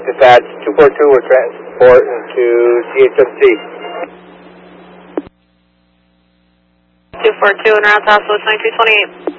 Dispatch 242, we're transporting to CHMC. 242 and route to hospital 2328.